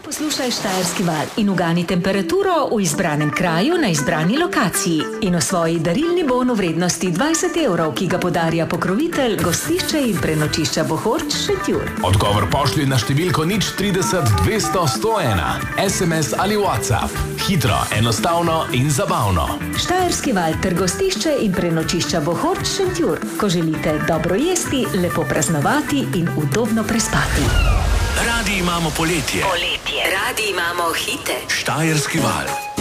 Poslušaj Štajerski val in ugani temperaturo v izbranem kraju na izbrani lokaciji in osvoji darilni bon v vrednosti 20 evrov, ki ga podarja pokrovitelj gostišče in prenočišča Bohorč Šentjur. Odgovor pošlji na številko 030 200 101, SMS ali WhatsApp. Hitro, enostavno in zabavno. Štajerski val ter gostišče in prenočišča Bohorč Šentjur. Ko želite dobro jesti, lepo praznovati in udobno prespati. Radi imamo poletje. Radi imamo hite. Štajerski val.